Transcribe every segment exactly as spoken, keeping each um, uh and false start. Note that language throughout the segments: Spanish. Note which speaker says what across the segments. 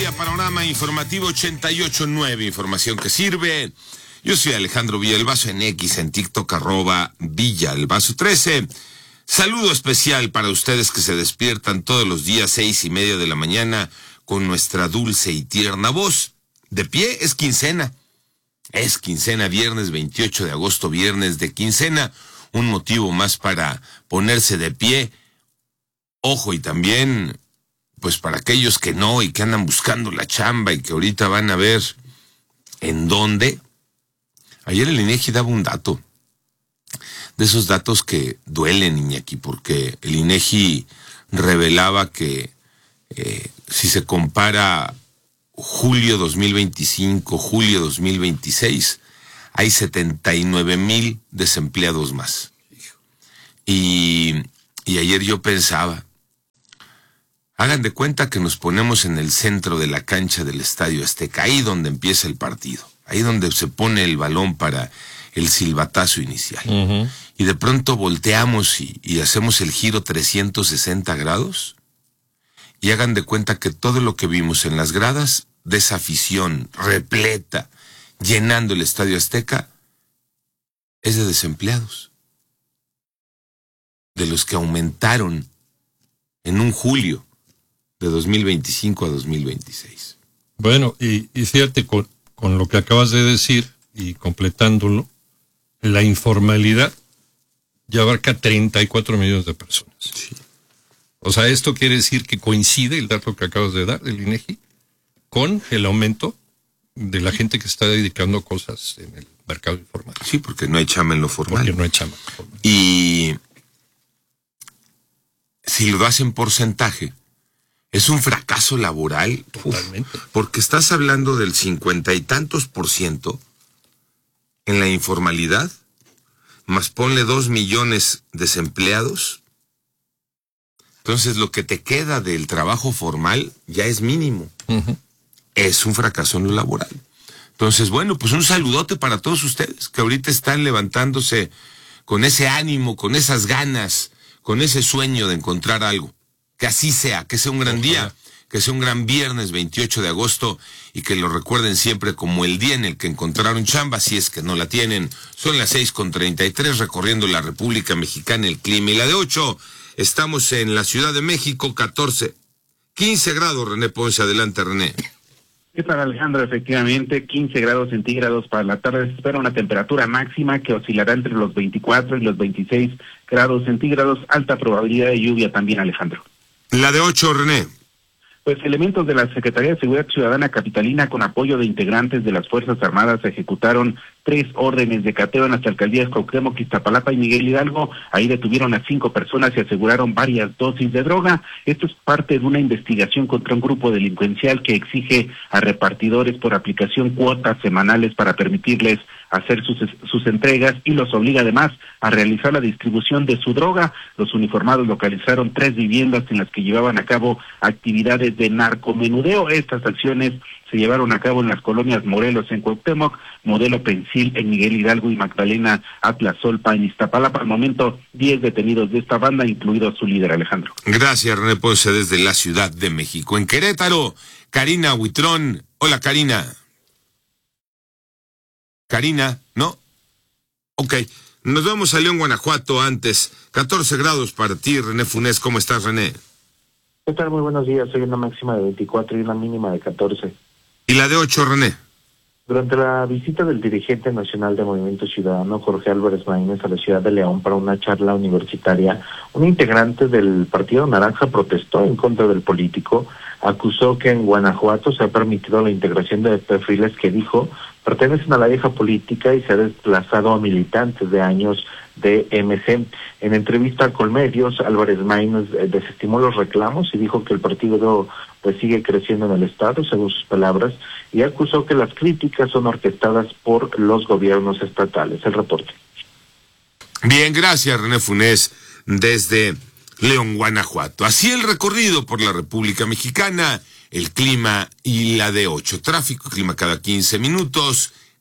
Speaker 1: día, panorama informativo ochenta y ocho punto nueve, información que sirve. Yo soy Alejandro Villalbazo en X, en TikTok, arroba Villalbazo trece. Saludo especial para ustedes que se despiertan todos los días, seis y media de la mañana, con nuestra dulce y tierna voz. De pie es quincena. Es quincena, viernes veintiocho de agosto, viernes de quincena. Un motivo más para ponerse de pie. Ojo, y también, pues para aquellos que no y que andan buscando la chamba y que ahorita van a ver en dónde. Ayer el INEGI daba un dato. De esos datos que duelen, Iñaki, porque el INEGI revelaba que eh, si se compara julio dos mil veinticinco, julio dos mil veintiséis, hay setenta y nueve mil desempleados más. Y, y ayer yo pensaba, hagan de cuenta que nos ponemos en el centro de la cancha del Estadio Azteca, ahí donde empieza el partido, ahí donde se pone el balón para el silbatazo inicial. Uh-huh. Y de pronto volteamos y, y hacemos el giro trescientos sesenta grados, y hagan de cuenta que todo lo que vimos en las gradas, de esa afición repleta, llenando el Estadio Azteca, es de desempleados. De los que aumentaron en un julio de dos mil veinticinco a dos mil veintiséis.
Speaker 2: Bueno, y, y fíjate, con, con lo que acabas de decir, y completándolo, la informalidad ya abarca treinta y cuatro millones de personas.
Speaker 1: Sí.
Speaker 2: O sea, esto quiere decir que coincide el dato que acabas de dar del INEGI con el aumento de la gente que está dedicando a cosas en el mercado informal.
Speaker 1: Sí, porque no hay chamba en lo formal.
Speaker 2: Porque no hay chamba.
Speaker 1: Y si lo das en porcentaje, es un fracaso laboral.
Speaker 2: Totalmente.
Speaker 1: Uf, porque estás hablando del cincuenta y tantos por ciento en la informalidad, más ponle dos millones desempleados. Entonces lo que te queda del trabajo formal ya es mínimo. Uh-huh. Es un fracaso en lo laboral. Entonces, bueno, pues un saludote para todos ustedes que ahorita están levantándose con ese ánimo, con esas ganas, con ese sueño de encontrar algo. Que así sea, que sea un gran día, que sea un gran viernes veintiocho de agosto y que lo recuerden siempre como el día en el que encontraron chamba, si es que no la tienen. Son las seis con treinta y tres, recorriendo la República Mexicana, el clima. Y la de ocho, estamos en la Ciudad de México, catorce, quince grados, René Ponce. Adelante, René.
Speaker 3: ¿Qué tal, Alejandro? Efectivamente, quince grados centígrados para la tarde. Se espera una temperatura máxima que oscilará entre los veinticuatro y los veintiséis grados centígrados. Alta probabilidad de lluvia también, Alejandro.
Speaker 1: La de ocho, René.
Speaker 3: Pues elementos de la Secretaría de Seguridad Ciudadana Capitalina, con apoyo de integrantes de las Fuerzas Armadas, ejecutaron tres órdenes de cateo en las alcaldías Cuauhtémoc, Iztapalapa y Miguel Hidalgo. Ahí detuvieron a cinco personas y aseguraron varias dosis de droga. Esto es parte de una investigación contra un grupo delincuencial que exige a repartidores por aplicación cuotas semanales para permitirles hacer sus, sus entregas y los obliga además a realizar la distribución de su droga. Los uniformados localizaron tres viviendas en las que llevaban a cabo actividades de narcomenudeo. Estas acciones se llevaron a cabo en las colonias Morelos en Cuauhtémoc, Modelo Pensil en Miguel Hidalgo y Magdalena Atlazolpa en Iztapalapa. Al momento, diez detenidos de esta banda, incluido su líder, Alejandro.
Speaker 1: Gracias, René Ponce, desde la Ciudad de México. En Querétaro, Karina Huitrón. Hola, Karina. Karina, ¿no? Ok, nos vamos a León, Guanajuato antes. catorce grados para ti, René Funes. ¿Cómo estás, René?
Speaker 4: ¿Qué tal? Muy buenos días. Hay una máxima de veinticuatro y una mínima de catorce.
Speaker 1: ¿Y la de ocho, René?
Speaker 4: Durante la visita del dirigente nacional de Movimiento Ciudadano, Jorge Álvarez Maínez, a la ciudad de León para una charla universitaria, un integrante del Partido Naranja protestó en contra del político, acusó que en Guanajuato se ha permitido la integración de perfiles que dijo pertenecen a la vieja política y se ha desplazado a militantes de años de M C. En entrevista con medios, Álvarez Maínez desestimó los reclamos y dijo que el partido pues sigue creciendo en el Estado, según sus palabras, y acusó que las críticas son orquestadas por los gobiernos estatales. El reporte.
Speaker 1: Bien, gracias, René Funes, desde León, Guanajuato. Así el recorrido por la República Mexicana, el clima y la de ocho. Tráfico, clima cada quince minutos,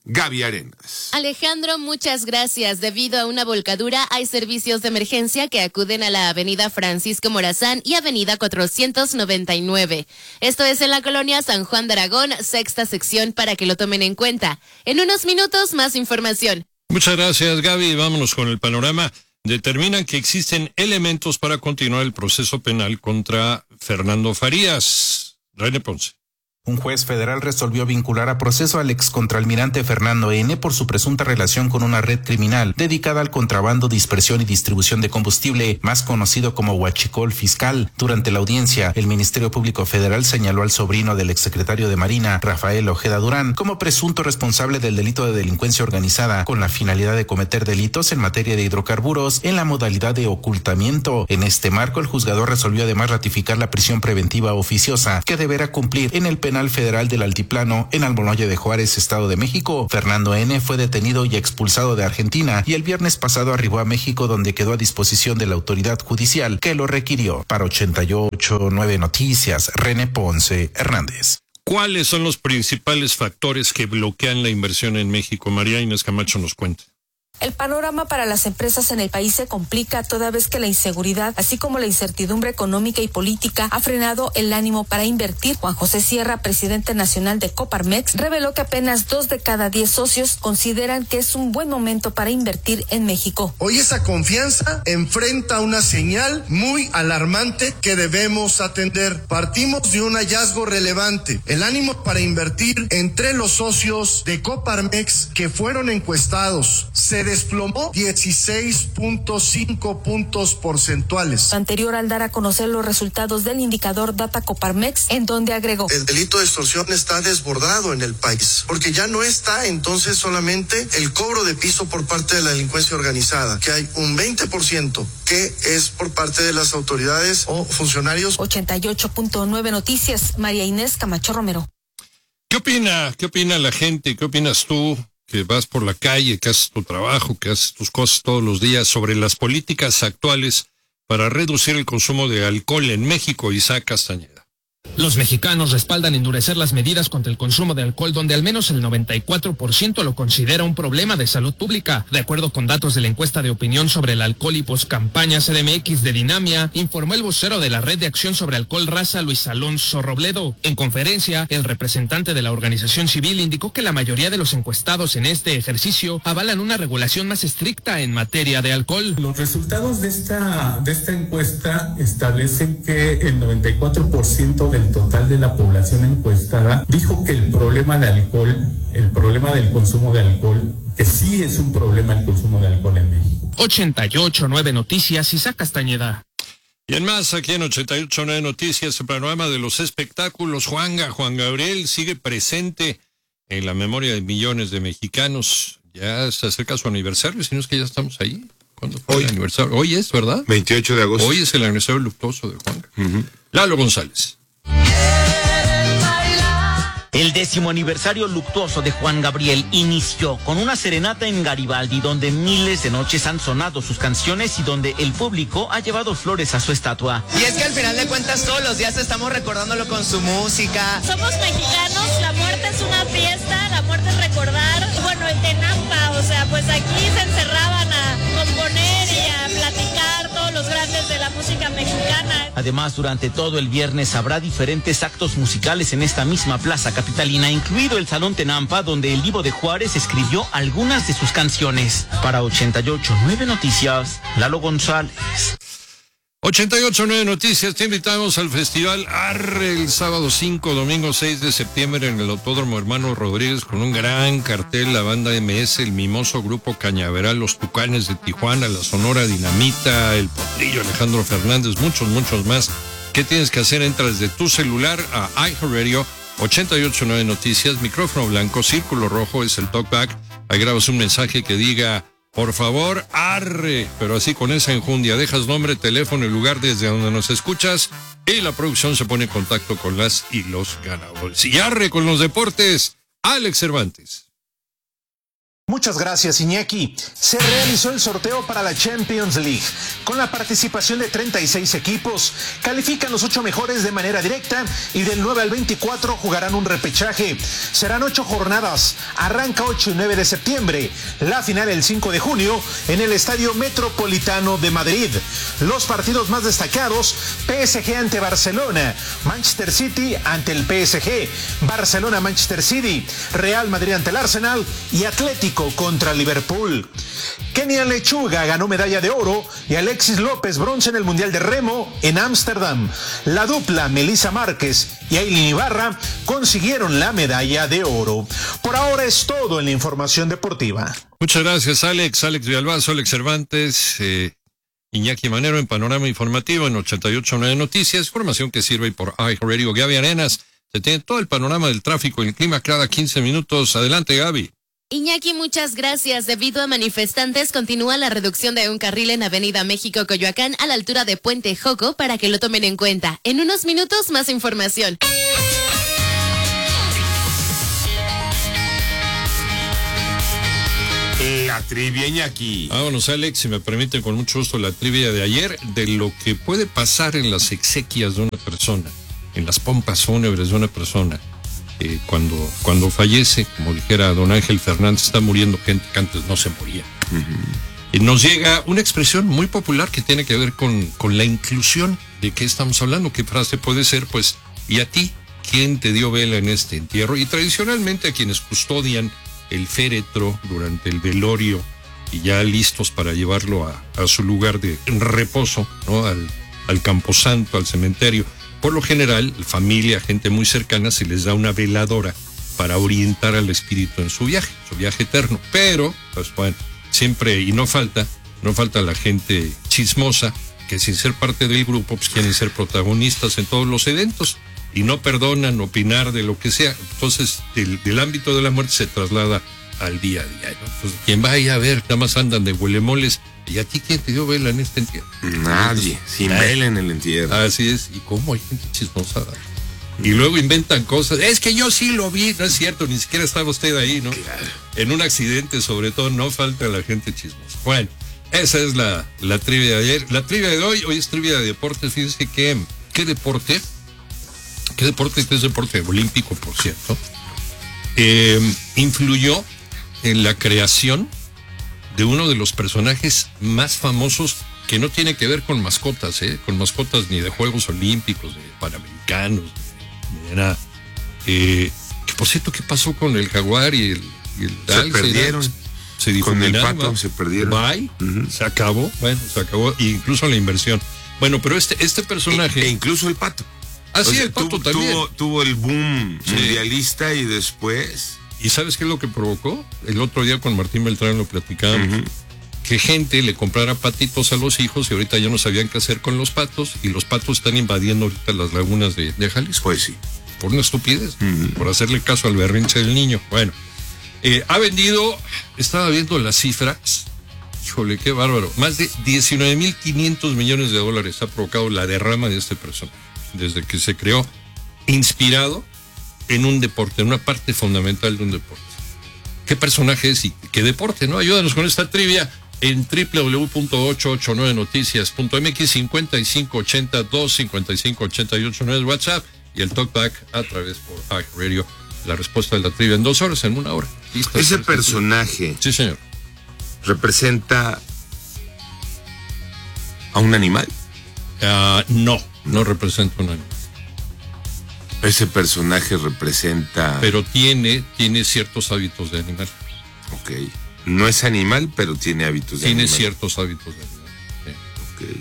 Speaker 1: Gaby Arenas.
Speaker 5: Alejandro, muchas gracias. Debido a una volcadura, hay servicios de emergencia que acuden a la avenida Francisco Morazán y avenida cuatrocientos noventa y nueve. Esto es en la colonia San Juan de Aragón, sexta sección, para que lo tomen en cuenta. En unos minutos, más información.
Speaker 2: Muchas gracias, Gaby. Vámonos con el panorama. Determinan que existen elementos para continuar el proceso penal contra Fernando Farías. René Ponce.
Speaker 6: Un juez federal resolvió vincular a proceso al excontralmirante Fernando N. por su presunta relación con una red criminal dedicada al contrabando, dispersión y distribución de combustible, más conocido como huachicol fiscal. Durante la audiencia, el Ministerio Público Federal señaló al sobrino del exsecretario de Marina, Rafael Ojeda Durán, como presunto responsable del delito de delincuencia organizada con la finalidad de cometer delitos en materia de hidrocarburos en la modalidad de ocultamiento. En este marco, el juzgador resolvió además ratificar la prisión preventiva oficiosa que deberá cumplir en el penal federal del Altiplano en Almoloya de Juárez, Estado de México. Fernando N. fue detenido y expulsado de Argentina y el viernes pasado arribó a México, donde quedó a disposición de la autoridad judicial que lo requirió. Para ochenta y ocho punto nueve Noticias, René Ponce Hernández.
Speaker 2: ¿Cuáles son los principales factores que bloquean la inversión en México? María Inés Camacho nos cuenta.
Speaker 7: El panorama para las empresas en el país se complica toda vez que la inseguridad, así como la incertidumbre económica y política, ha frenado el ánimo para invertir. Juan José Sierra, presidente nacional de Coparmex, reveló que apenas dos de cada diez socios consideran que es un buen momento para invertir en México.
Speaker 8: Hoy esa confianza enfrenta una señal muy alarmante que debemos atender. Partimos de un hallazgo relevante. El ánimo para invertir entre los socios de Coparmex que fueron encuestados se desplomó dieciséis punto cinco puntos porcentuales.
Speaker 7: Lo anterior al dar a conocer los resultados del indicador Data Coparmex, en donde agregó:
Speaker 8: el delito de extorsión está desbordado en el país, porque ya no está entonces solamente el cobro de piso por parte de la delincuencia organizada, que hay un veinte por ciento que es por parte de las autoridades o funcionarios.
Speaker 7: ochenta y ocho punto nueve Noticias, María Inés Camacho Romero.
Speaker 2: ¿Qué opina? ¿Qué opina la gente? ¿Qué opinas tú? Que vas por la calle, que haces tu trabajo, que haces tus cosas todos los días, sobre las políticas actuales para reducir el consumo de alcohol en México. Isaac Castañeda.
Speaker 9: Los mexicanos respaldan endurecer las medidas contra el consumo de alcohol, donde al menos el noventa y cuatro por ciento lo considera un problema de salud pública. De acuerdo con datos de la encuesta de opinión sobre el alcohol y poscampaña C D M X de Dinamia, informó el vocero de la Red de Acción sobre Alcohol Raza, Luis Alonso Robledo. En conferencia, el representante de la organización civil indicó que la mayoría de los encuestados en este ejercicio avalan una regulación más estricta en materia de alcohol.
Speaker 10: Los resultados de esta, de esta encuesta establecen que el noventa y cuatro por ciento del total de la población encuestada dijo que el problema de alcohol, el problema del consumo de alcohol, que sí es un problema el consumo de alcohol en México.
Speaker 9: ochenta y ocho punto nueve Noticias, Isaac Castañeda.
Speaker 2: Y en más, aquí en ochenta y ocho punto nueve Noticias, el panorama de los espectáculos. Juanga, Juan Gabriel sigue presente en la memoria de millones de mexicanos. Ya se acerca su aniversario, si no es que ya estamos ahí. ¿Cuándo fue
Speaker 1: Hoy.
Speaker 2: el aniversario? Hoy es, ¿verdad?
Speaker 1: veintiocho de agosto.
Speaker 2: Hoy es el aniversario luctuoso de Juanga.
Speaker 1: Uh-huh.
Speaker 2: Lalo González.
Speaker 11: El décimo aniversario luctuoso de Juan Gabriel inició con una serenata en Garibaldi, donde miles de noches han sonado sus canciones y donde el público ha llevado flores a su estatua.
Speaker 12: Y es que al final de cuentas todos los días estamos recordándolo con su música.
Speaker 13: Somos mexicanos, la muerte es una fiesta, la muerte es recordar. Bueno, el Tenampa, o sea, pues aquí se encerraban a componer y a platicar todos los grandes de la música mexicana.
Speaker 11: Además, durante todo el viernes habrá diferentes actos musicales en esta misma plaza capitalina, incluido el Salón Tenampa, donde el Divo de Juárez escribió algunas de sus canciones. Para ochenta y ocho punto nueve Noticias, Lalo González.
Speaker 2: ochenta y ocho punto nueve Noticias, te invitamos al Festival Arre el sábado cinco, domingo seis de septiembre en el Autódromo Hermano Rodríguez, con un gran cartel, la banda M S, el Mimoso, Grupo Cañaveral, los Tucanes de Tijuana, la Sonora Dinamita, el Potrillo, Alejandro Fernández, muchos, muchos más. ¿Qué tienes que hacer? Entras de tu celular a iHeartRadio, ochenta y ocho punto nueve Noticias, micrófono blanco, círculo rojo es el talkback, ahí grabas un mensaje que diga: por favor, arre, pero así con esa enjundia, dejas nombre, teléfono y lugar desde donde nos escuchas y la producción se pone en contacto con las y los ganadores. Y arre con los deportes, Alex Cervantes.
Speaker 6: Muchas gracias, Iñaki. Se realizó el sorteo para la Champions League. Con la participación de treinta y seis equipos, califican los ocho mejores de manera directa y del nueve al veinticuatro jugarán un repechaje. Serán ocho jornadas. Arranca ocho y nueve de septiembre. La final el cinco de junio en el Estadio Metropolitano de Madrid. Los partidos más destacados: P S G ante Barcelona, Manchester City ante el P S G, Barcelona-Manchester City, Real Madrid ante el Arsenal y Atlético contra Liverpool. Kenia Lechuga ganó medalla de oro y Alexis López bronce en el Mundial de Remo en Ámsterdam. La dupla Melissa Márquez y Ailín Ibarra consiguieron la medalla de oro. Por ahora es todo en la información deportiva.
Speaker 2: Muchas gracias, Alex. Alex Villalbazo, Alex Cervantes, eh, Iñaki Manero en Panorama Informativo en ochenta y ocho punto nueve Noticias. Información que sirve por iHeartRadio. Gaby Arenas, se tiene todo el panorama del tráfico y el clima cada quince minutos. Adelante, Gaby.
Speaker 5: Iñaki, muchas gracias. Debido a manifestantes, continúa la reducción de un carril en Avenida México Coyoacán a la altura de Puente Joco para que lo tomen en cuenta. En unos minutos, más información.
Speaker 1: La trivia, Iñaki.
Speaker 2: Vámonos, Alex, si me permiten, con mucho gusto, la trivia de ayer, de lo que puede pasar en las exequias de una persona, en las pompas fúnebres de una persona. Eh, cuando, cuando fallece, como dijera don Ángel Fernández, está muriendo gente que antes no se moría. Uh-huh. Y nos llega una expresión muy popular que tiene que ver con, con la inclusión. ¿De qué estamos hablando? ¿Qué frase puede ser? Pues, ¿y a ti? ¿Quién te dio vela en este entierro? Y tradicionalmente a quienes custodian el féretro durante el velorio y ya listos para llevarlo a, a su lugar de reposo, ¿no? Al, al camposanto, al cementerio. Por lo general, familia, gente muy cercana, se les da una veladora para orientar al espíritu en su viaje, su viaje eterno. Pero, pues bueno, siempre, y no falta, no falta la gente chismosa, que sin ser parte del grupo, pues quieren ser protagonistas en todos los eventos y no perdonan opinar de lo que sea. Entonces, del, del ámbito de la muerte se traslada al día a día, ¿no? Entonces, quien vaya a ver, nada más andan de huelemoles. ¿Y a ti quién te dio vela en este entierro?
Speaker 1: Nadie, sin vela en el entierro.
Speaker 2: Así es. ¿Y cómo hay gente chismosa? Y luego inventan cosas. Es que yo sí lo vi. No es cierto, ni siquiera estaba usted ahí, ¿no?
Speaker 1: Claro.
Speaker 2: En un accidente, sobre todo, no falta la gente chismosa. Bueno, esa es la, la trivia de ayer. La trivia de hoy, hoy es trivia de deportes. Fíjense que, ¿qué deporte? ¿Qué deporte? Este es deporte olímpico, por cierto. Eh, influyó en la creación de uno de los personajes más famosos, que no tiene que ver con mascotas, ¿eh? Con mascotas ni de Juegos Olímpicos, ni de Panamericanos, ni de nada. Eh, que por cierto, ¿qué pasó con el jaguar y el, y el
Speaker 1: se alce, perdieron. Se,
Speaker 2: se
Speaker 1: con el pato se perdieron.
Speaker 2: Bye, uh-huh. Se acabó, bueno, se acabó, incluso la inversión. Bueno, pero este, este personaje...
Speaker 1: E, e incluso el pato.
Speaker 2: Ah, sí, o sea, el pato
Speaker 1: tuvo,
Speaker 2: también.
Speaker 1: Tuvo, tuvo el boom sí. mundialista y después...
Speaker 2: ¿Y sabes qué es lo que provocó? El otro día con Martín Beltrán lo platicábamos. Uh-huh. Que gente le comprara patitos a los hijos y ahorita ya no sabían qué hacer con los patos, y los patos están invadiendo ahorita las lagunas de, de Jalisco.
Speaker 1: Pues sí.
Speaker 2: Por una estupidez, uh-huh. por hacerle caso al berrinche del niño. Bueno, eh, ha vendido, estaba viendo las cifras, híjole, qué bárbaro, más de diecinueve mil quinientos millones de dólares ha provocado la derrama de este personaje, desde que se creó, inspirado en un deporte, en una parte fundamental de un deporte. ¿Qué personaje es y qué deporte, no? Ayúdanos con esta trivia en doble u doble u doble u punto ochocientos ochenta y nueve noticias punto m x. Cincuenta y cinco ochenta dos cincuenta y cinco ochenta y ocho nueve es WhatsApp y el talkback a través por iHeartRadio. La respuesta de la trivia en dos horas, en una hora.
Speaker 1: ¿Listo? Ese personaje,
Speaker 2: sí, señor,
Speaker 1: representa a un animal.
Speaker 2: Uh, no, no representa un animal.
Speaker 1: Ese personaje representa...
Speaker 2: Pero tiene, tiene ciertos hábitos de animal.
Speaker 1: Ok. No es animal, pero tiene hábitos de
Speaker 2: tiene
Speaker 1: animal.
Speaker 2: Tiene ciertos hábitos de animal.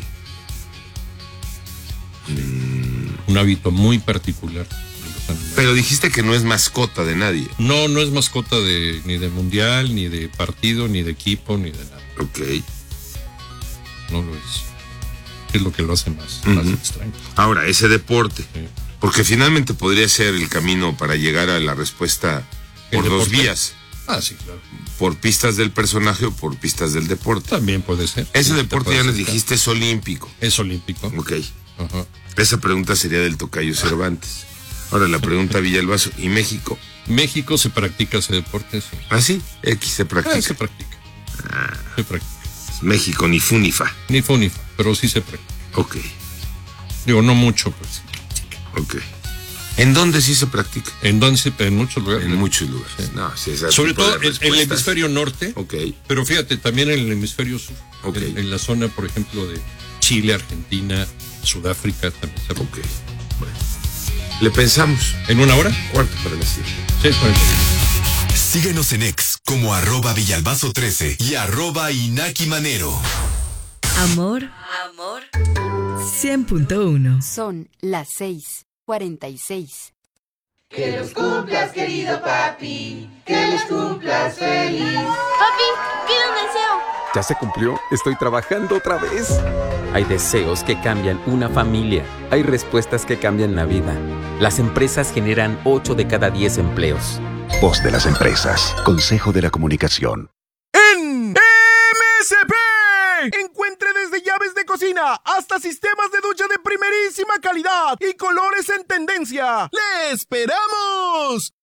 Speaker 2: Sí.
Speaker 1: Ok. Mm.
Speaker 2: Un hábito muy particular.
Speaker 1: Pero dijiste que no es mascota de nadie.
Speaker 2: No, no es mascota de ni de mundial, ni de partido, ni de equipo, ni de nada.
Speaker 1: Ok.
Speaker 2: No lo es. Es lo que lo hace más, uh-huh. más extraño.
Speaker 1: Ahora, ese deporte...
Speaker 2: Sí.
Speaker 1: Porque finalmente podría ser el camino para llegar a la respuesta por dos vías.
Speaker 2: Ah, sí, claro.
Speaker 1: Por pistas del personaje o por pistas del deporte.
Speaker 2: También puede ser.
Speaker 1: Ese
Speaker 2: sí,
Speaker 1: deporte ya nos dijiste es olímpico.
Speaker 2: Es olímpico.
Speaker 1: Ok.
Speaker 2: Uh-huh.
Speaker 1: Esa pregunta sería del tocayo Cervantes. Ahora la pregunta Villalbazo, ¿y México?
Speaker 2: México se practica ese deporte, sí.
Speaker 1: ¿Ah, sí? X se practica.
Speaker 2: Ah, se practica.
Speaker 1: Ah,
Speaker 2: se practica.
Speaker 1: México, ni fu ni fa.
Speaker 2: Ni fu ni fa, pero sí se practica.
Speaker 1: Ok.
Speaker 2: Digo, no mucho, pues.
Speaker 1: Ok. ¿En dónde sí se practica?
Speaker 2: En dónde, en muchos lugares.
Speaker 1: En muchos lugares. Sí. No, si esa
Speaker 2: sobre todo en el hemisferio norte.
Speaker 1: Ok.
Speaker 2: Pero fíjate, también en el hemisferio sur.
Speaker 1: Ok.
Speaker 2: En, en la zona, por ejemplo, de Chile, Argentina, Sudáfrica también se practica.
Speaker 1: Ok. Bueno. ¿Le pensamos?
Speaker 2: ¿En una hora?
Speaker 1: Cuarto para las siete.
Speaker 2: seis cuarenta.
Speaker 14: Síguenos en X como arroba Villalbazo trece y arroba Inaki Manero.
Speaker 15: Amor. Amor. cien punto uno.
Speaker 16: Son las seis cuarenta y seis.
Speaker 17: Que los cumplas, querido papi. Que los cumplas feliz.
Speaker 18: Papi, pide un deseo.
Speaker 19: ¿Ya se cumplió? Estoy trabajando otra vez. Hay deseos que cambian una familia. Hay respuestas que cambian la vida. Las empresas generan ocho de cada diez empleos.
Speaker 20: Voz de las empresas. Consejo de la Comunicación.
Speaker 21: En M S P. Encuentre desde llaves de cocina hasta sistemas de ducha de primerísima calidad y colores en tendencia. ¡Le esperamos!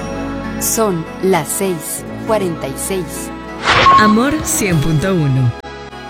Speaker 16: Son las seis cuarenta y seis.
Speaker 15: Amor cien punto uno.